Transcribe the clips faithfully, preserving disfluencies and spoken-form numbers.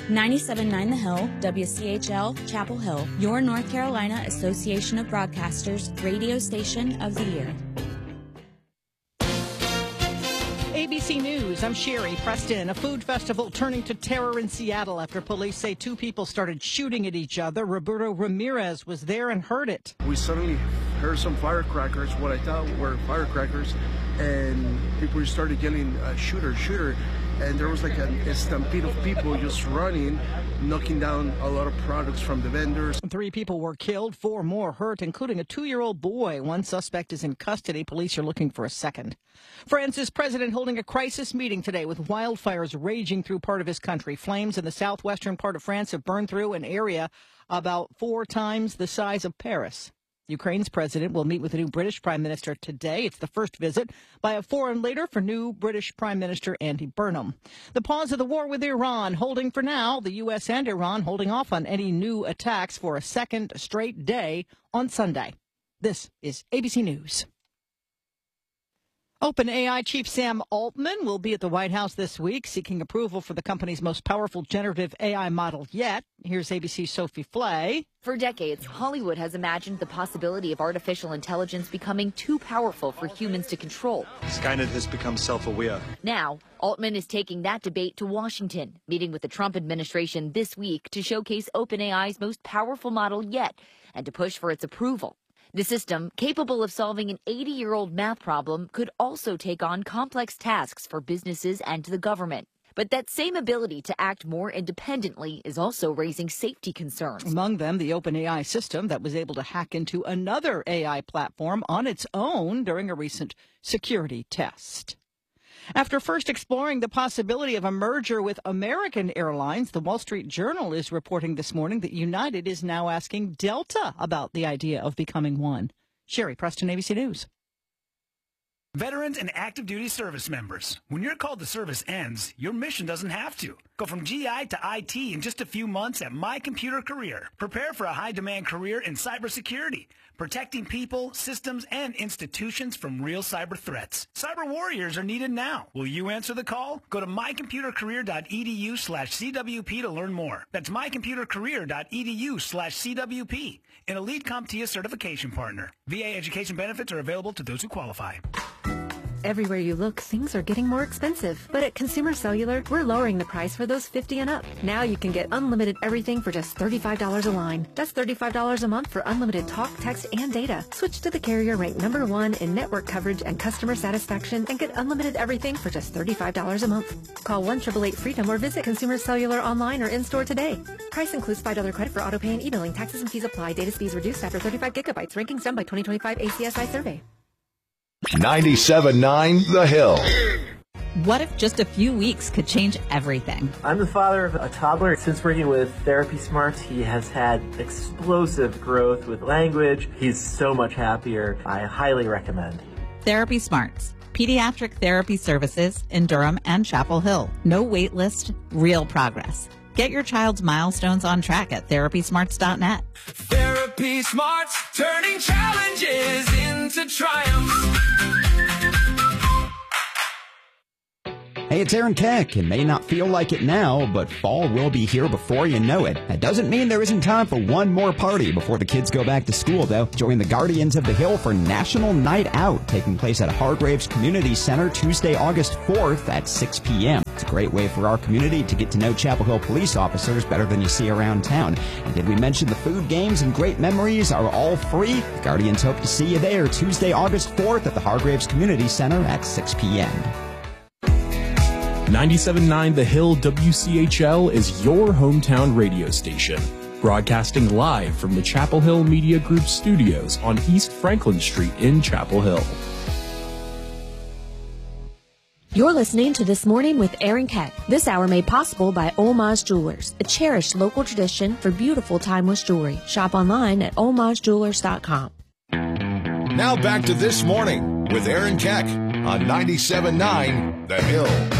ninety-seven point nine The Hill, W C H L, Chapel Hill, your North Carolina Association of Broadcasters radio station of the year. A B C News, I'm Sherry Preston. A food festival turning to terror in Seattle after police say two people started shooting at each other. Roberto Ramirez was there and heard it. We suddenly heard some firecrackers, what I thought were firecrackers, and people started yelling, uh, shooter, shooter. And there was like a, a stampede of people just running, knocking down a lot of products from the vendors. Three people were killed, four more hurt, including a two-year-old boy. One suspect is in custody. Police are looking for a second. France's president holding a crisis meeting today with wildfires raging through part of his country. Flames in the southwestern part of France have burned through an area about four times the size of Paris. Ukraine's president will meet with the new British Prime Minister today. It's the first visit by a foreign leader for new British Prime Minister Andy Burnham. The pause of the war with Iran holding for now, the U S and Iran holding off on any new attacks for a second straight day on Sunday. This is A B C News. OpenAI chief Sam Altman will be at the White House this week seeking approval for the company's most powerful generative A I model yet. Here's A B C's Sophie Flay. For decades, Hollywood has imagined the possibility of artificial intelligence becoming too powerful for humans to control. Skynet has become self-aware. Now, Altman is taking that debate to Washington, meeting with the Trump administration this week to showcase OpenAI's most powerful model yet and to push for its approval. The system, capable of solving an eighty-year-old math problem, could also take on complex tasks for businesses and the government. But that same ability to act more independently is also raising safety concerns. Among them, the OpenAI system that was able to hack into another A I platform on its own during a recent security test. After first exploring the possibility of a merger with American Airlines, the Wall Street Journal is reporting this morning that United is now asking Delta about the idea of becoming one. Sherry Preston, A B C News. Veterans and active duty service members, when your call to service ends, your mission doesn't have to. Go from G I to I T in just a few months at My Computer Career. Prepare for a high-demand career in cybersecurity, protecting people, systems, and institutions from real cyber threats. Cyber warriors are needed now. Will you answer the call? Go to mycomputercareer.edu slash CWP to learn more. That's mycomputercareer.edu slash CWP. An elite CompTIA certification partner. V A education benefits are available to those who qualify. Everywhere you look, things are getting more expensive. But at Consumer Cellular, we're lowering the price for those fifty and up. Now you can get unlimited everything for just thirty-five dollars a line. That's thirty-five dollars a month for unlimited talk, text, and data. Switch to the carrier ranked number one in network coverage and customer satisfaction and get unlimited everything for just thirty-five dollars a month. Call one eight eight eight FREEDOM or visit Consumer Cellular online or in-store today. Price includes five dollars credit for auto pay and e-billing. Taxes and fees apply. Data speeds reduced after thirty-five gigabytes. Rankings done by twenty twenty-five A C S I survey. ninety-seven point nine The Hill. What if just a few weeks could change everything? I'm the father of a toddler. Since working with Therapy Smarts, he has had explosive growth with language. He's so much happier. I highly recommend. Therapy Smarts. Pediatric therapy services in Durham and Chapel Hill. No wait list, real progress. Get your child's milestones on track at therapy smarts dot net. Therapy Smarts, turning challenges into triumphs. Hey, it's Aaron Keck. It may not feel like it now, but fall will be here before you know it. That doesn't mean there isn't time for one more party before the kids go back to school, though. Join the Guardians of the Hill for National Night Out, taking place at Hargraves Community Center Tuesday, August fourth at six p.m. It's a great way for our community to get to know Chapel Hill police officers better than you see around town. And did we mention the food, games, and great memories are all free? The Guardians hope to see you there Tuesday, August fourth at the Hargraves Community Center at six p.m. ninety-seven point nine The Hill W C H L is your hometown radio station, broadcasting live from the Chapel Hill Media Group studios on East Franklin Street in Chapel Hill. You're listening to This Morning with Aaron Keck. This hour made possible by Olmaz Jewelers, a cherished local tradition for beautiful timeless jewelry. Shop online at olmaz jewelers dot com. Now back to This Morning with Aaron Keck on ninety-seven point nine The Hill.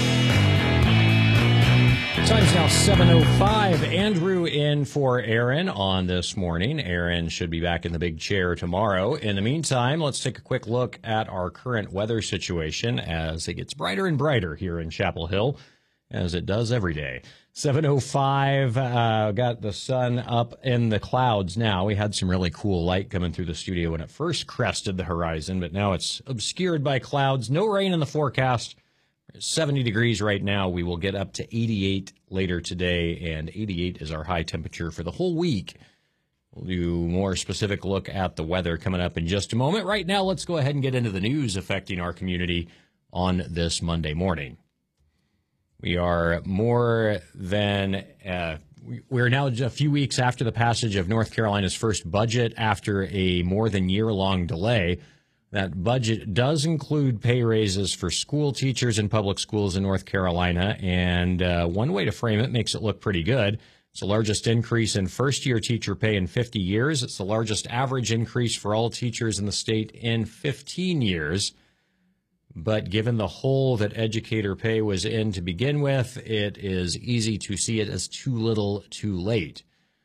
Time's now seven oh five. Andrew in for Aaron on This Morning. Aaron should be back in the big chair tomorrow. In the meantime, let's take a quick look at our current weather situation as it gets brighter and brighter here in Chapel Hill. as it does every day. seven oh five, uh, got the sun up in the clouds now. We had some really cool light coming through the studio when it first crested the horizon, but now it's obscured by clouds. No rain in the forecast. seventy degrees right now. We will get up to eighty-eight later today, and eighty-eight is our high temperature for the whole week. We'll do more specific look at the weather coming up in just a moment. Right now, let's go ahead and get into the news affecting our community on this Monday morning. We are more than, uh, we're now a few weeks after the passage of North Carolina's first budget after a more than year-long delay. That budget does include pay raises for school teachers in public schools in North Carolina, and uh, one way to frame it makes it look pretty good. It's the largest increase in first-year teacher pay in fifty years. It's the largest average increase for all teachers in the state in fifteen years. But given the hole that educator pay was in to begin with, it is easy to see it as too little, too late.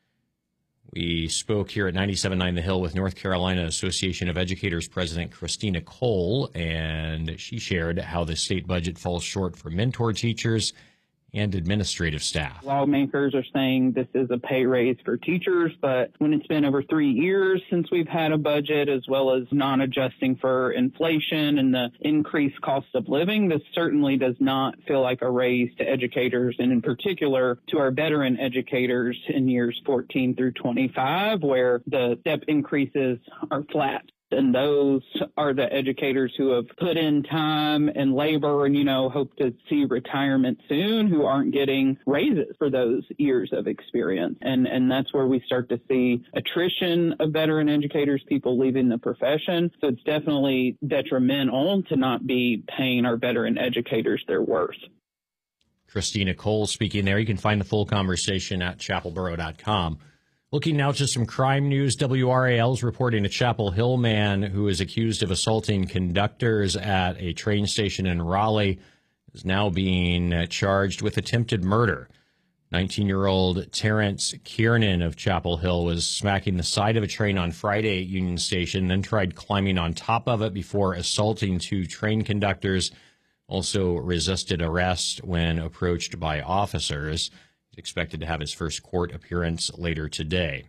We spoke here at ninety-seven point nine The Hill with North Carolina Association of Educators President Christina Cole, and she shared how the state budget falls short for mentor teachers and administrative staff. Lawmakers are saying this is a pay raise for teachers, but when it's been over three years since we've had a budget, as well as non-adjusting for inflation and the increased cost of living, this certainly does not feel like a raise to educators, and in particular to our veteran educators in years fourteen through twenty-five, where the step increases are flat. And those are the educators who have put in time and labor and, you know, hope to see retirement soon, who aren't getting raises for those years of experience. And and that's where we start to see attrition of veteran educators, people leaving the profession. So it's definitely detrimental to not be paying our veteran educators their worth. Christina Cole speaking there. You can find the full conversation at chapel borough dot com. Looking now to some crime news, W R A L is reporting a Chapel Hill man who is accused of assaulting conductors at a train station in Raleigh is now being charged with attempted murder. nineteen-year-old Terrence Kiernan of Chapel Hill was smacking the side of a train on Friday at Union Station, then tried climbing on top of it before assaulting two train conductors, also resisted arrest when approached by officers. Expected to have his first court appearance later today.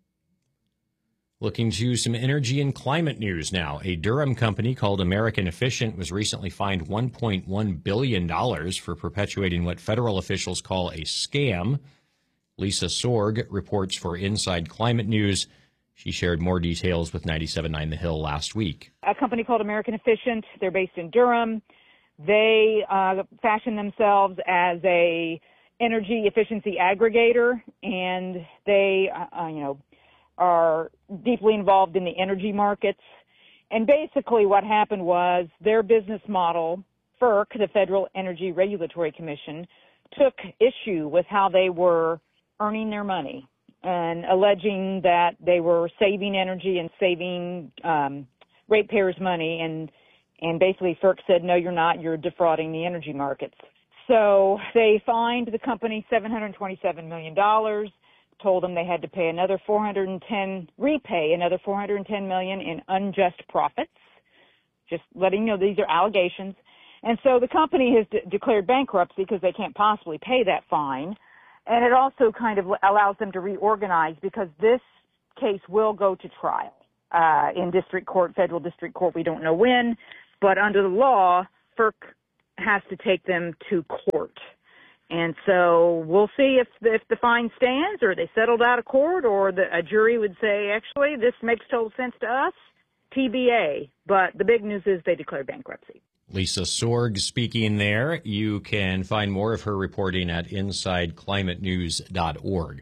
Looking to some energy and climate news now. A Durham company called American Efficient was recently fined one point one billion dollars for perpetuating what federal officials call a scam. Lisa Sorg reports for Inside Climate News. She shared more details with ninety-seven point nine The Hill last week. A company called American Efficient, they're based in Durham. They uh, fashion themselves as a energy efficiency aggregator, and they, uh, you know, are deeply involved in the energy markets. And basically what happened was their business model, F E R C, the Federal Energy Regulatory Commission, took issue with how they were earning their money and alleging that they were saving energy and saving um, ratepayers' money. And, and basically F E R C said, no, you're not. You're defrauding the energy markets. So they fined the company seven hundred twenty-seven million dollars, told them they had to pay another four hundred ten, repay another four hundred ten million dollars in unjust profits. Just letting you know these are allegations. And so the company has de- declared bankruptcy because they can't possibly pay that fine. And it also kind of allows them to reorganize because this case will go to trial uh, in district court, federal district court. We don't know when, but under the law, F E R C has to take them to court. And so we'll see if if the fine stands or they settled out of court, or the, a jury would say, actually, this makes total sense to us, T B A. But the big news is they declared bankruptcy. Lisa Sorg speaking there. You can find more of her reporting at inside climate news dot org.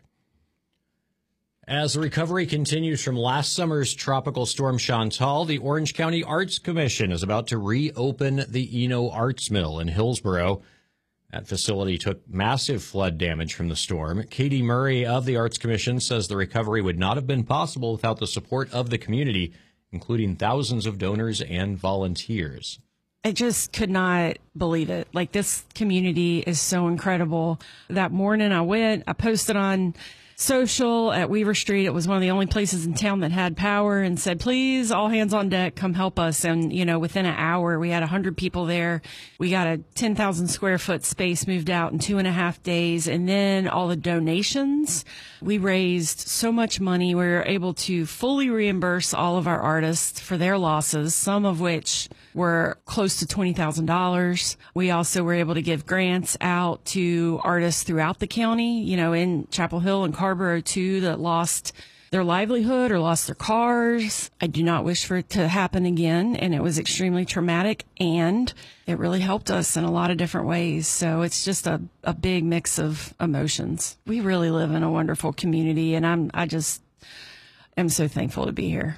As the recovery continues from last summer's tropical storm Chantal, the Orange County Arts Commission is about to reopen the Eno Arts Mill in Hillsboro. That facility took massive flood damage from the storm. Katie Murray of the Arts Commission says the recovery would not have been possible without the support of the community, including thousands of donors and volunteers. I just could not believe it. Like, this community is so incredible. That morning I went, I posted on social at Weaver Street. It was one of the only places in town that had power, and said, please, all hands on deck, come help us. And, you know, within an hour, we had one hundred people there. We got a ten thousand square foot space moved out in two and a half days. And then all the donations, we raised so much money. We were able to fully reimburse all of our artists for their losses, some of which were close to twenty thousand dollars. We also were able to give grants out to artists throughout the county, you know, in Chapel Hill and Carrboro too, that lost their livelihood or lost their cars. I do not wish for it to happen again, and it was extremely traumatic, and it really helped us in a lot of different ways. So it's just a, a big mix of emotions. We really live in a wonderful community, and I'm I just am so thankful to be here.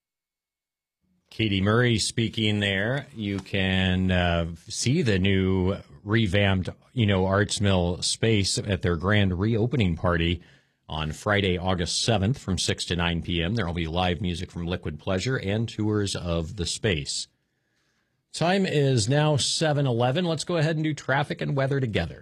Katie Murray speaking there. You can uh, see the new revamped, you know, Arts Mill space at their grand reopening party on Friday, August seventh from six to nine p.m. There will be live music from Liquid Pleasure and tours of the space. Time is now seven eleven. Let's go ahead and do traffic and weather together.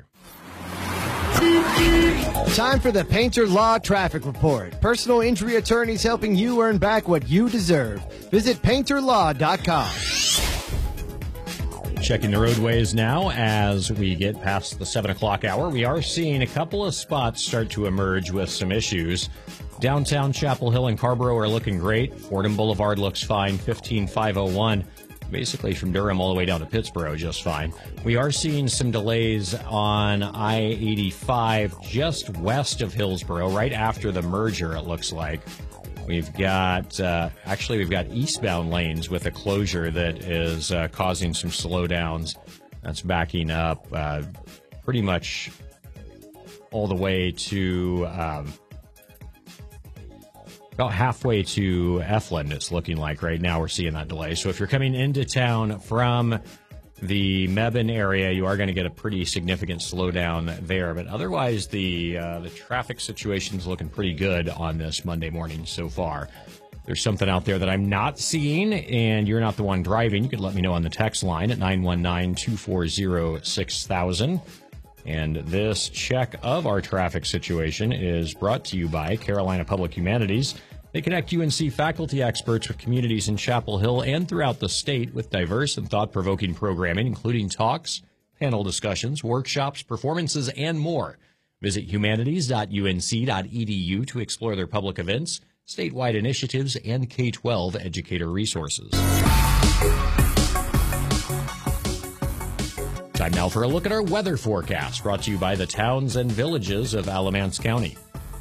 Time for the Painter Law Traffic Report. Personal injury attorneys helping you earn back what you deserve. Visit painter law dot com. Checking the roadways now as we get past the seven o'clock hour. We are seeing a couple of spots start to emerge with some issues. Downtown Chapel Hill and Carrboro are looking great. Fordham Boulevard looks fine. fifteen five oh one. Basically from Durham all the way down to Pittsburgh, just fine. We are seeing some delays on I eighty-five just west of Hillsborough, right after the merger, it looks like. We've got, uh, actually, we've got eastbound lanes with a closure that is uh, causing some slowdowns. That's backing up uh, pretty much all the way to um, about halfway to Efland, it's looking like right now. We're seeing that delay. So if you're coming into town from the Mebane area, you are going to get a pretty significant slowdown there. But otherwise, the uh, the traffic situation is looking pretty good on this Monday morning so far. There's something out there that I'm not seeing, and you're not the one driving. You could let me know on the text line at nine one nine, two four zero, six thousand. And this check of our traffic situation is brought to you by Carolina Public Humanities. They connect U N C faculty experts with communities in Chapel Hill and throughout the state with diverse and thought-provoking programming, including talks, panel discussions, workshops, performances, and more. Visit humanities dot u n c dot e d u to explore their public events, statewide initiatives, and K twelve educator resources. Time now for a look at our weather forecast, brought to you by the towns and villages of Alamance County.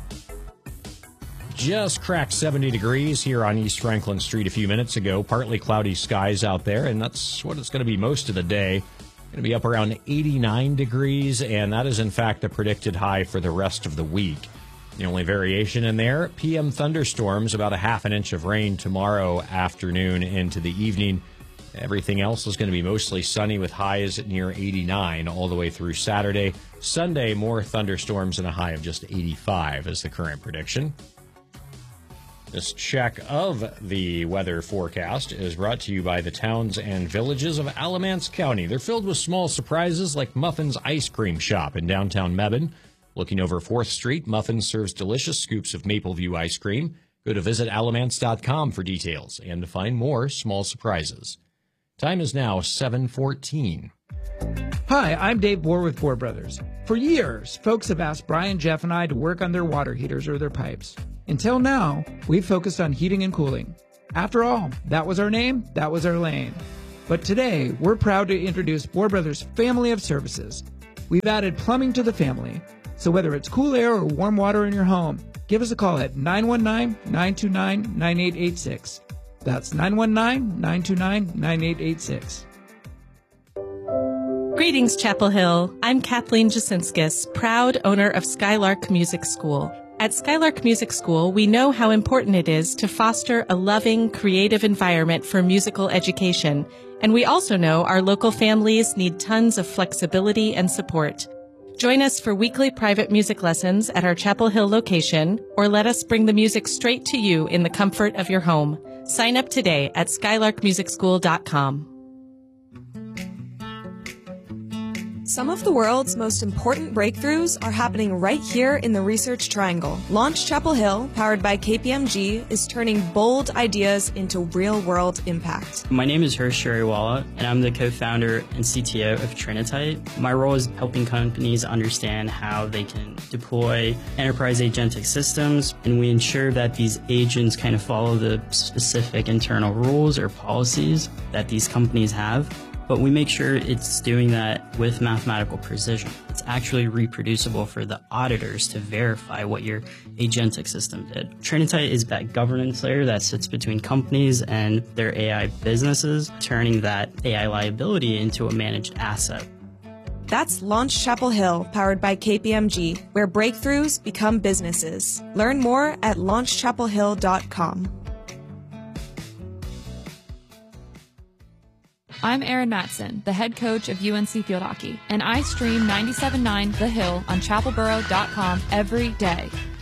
Just cracked seventy degrees here on East Franklin Street a few minutes ago. Partly cloudy skies out there, and that's what it's going to be most of the day. Going to be up around eighty-nine degrees, and that is in fact a predicted high for the rest of the week. The only variation in there, P M thunderstorms, about a half an inch of rain tomorrow afternoon into the evening. Everything else is going to be mostly sunny with highs at near eighty-nine all the way through Saturday. Sunday, more thunderstorms and a high of just eighty-five is the current prediction. This check of the weather forecast is brought to you by the towns and villages of Alamance County. They're filled with small surprises like Muffin's Ice Cream Shop in downtown Mebane. Looking over fourth Street, Muffins serves delicious scoops of Mapleview ice cream. Go to visit alamance dot com for details and to find more small surprises. Time is now seven fourteen. Hi, I'm Dave Bohr with Bohr Brothers. For years, folks have asked Brian, Jeff, and I to work on their water heaters or their pipes. Until now, we've focused on heating and cooling. After all, that was our name, that was our lane. But today, we're proud to introduce Bohr Brothers' family of services. We've added plumbing to the family, so whether it's cool air or warm water in your home, give us a call at nine one nine, nine two nine, nine eight eight six. That's nine one nine, nine two nine, nine eight eight six. Greetings, Chapel Hill. I'm Kathleen Jasinskis, proud owner of Skylark Music School. At Skylark Music School, we know how important it is to foster a loving, creative environment for musical education, and we also know our local families need tons of flexibility and support. Join us for weekly private music lessons at our Chapel Hill location, or let us bring the music straight to you in the comfort of your home. Sign up today at skylark music school dot com. Some of the world's most important breakthroughs are happening right here in the Research Triangle. Launch Chapel Hill, powered by K P M G, is turning bold ideas into real-world impact. My name is Hirsch Shariwala, and I'm the co-founder and C T O of Trinitite. My role is helping companies understand how they can deploy enterprise agentic systems, and we ensure that these agents kind of follow the specific internal rules or policies that these companies have. But we make sure it's doing that with mathematical precision. It's actually reproducible for the auditors to verify what your agentic system did. Trinitite is that governance layer that sits between companies and their A I businesses, turning that A I liability into a managed asset. That's Launch Chapel Hill, powered by K P M G, where breakthroughs become businesses. Learn more at launch chapel hill dot com. I'm Erin Matson, the head coach of U N C Field Hockey, and I stream ninety-seven point nine The Hill on chapel borough dot com every day.